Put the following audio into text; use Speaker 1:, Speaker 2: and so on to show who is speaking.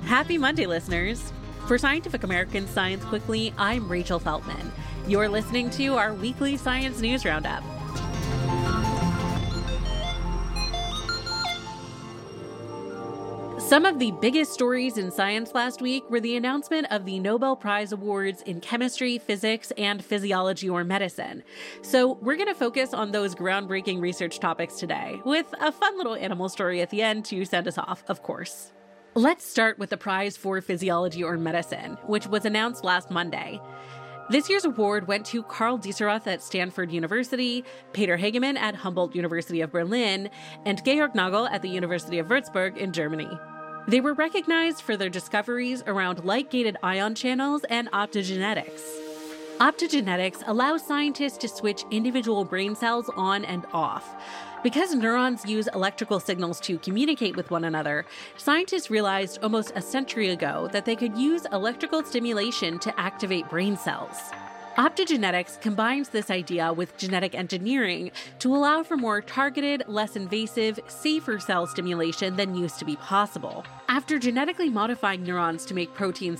Speaker 1: Happy Monday, listeners. For Scientific American Science Quickly, I'm Rachel Feltman. You're listening to our weekly science news roundup. Some of the biggest stories in science last week were the announcement of the Nobel Prize Awards in chemistry, physics, and physiology or medicine. So we're going to focus on those groundbreaking research topics today, with a fun little animal story at the end to send us off, of course. Let's start with the Prize for Physiology or Medicine, which was announced last Monday. This year's award went to Karl Dieserath at Stanford University, Peter Hagemann at Humboldt University of Berlin, and Georg Nagel at the University of Würzburg in Germany. They were recognized for their discoveries around light-gated ion channels and optogenetics. Optogenetics allows scientists to switch individual brain cells on and off. Because neurons use electrical signals to communicate with one another, scientists realized almost a century ago that they could use electrical stimulation to activate brain cells. Optogenetics combines this idea with genetic engineering to allow for more targeted, less invasive, safer cell stimulation than used to be possible. After genetically modifying neurons to make proteins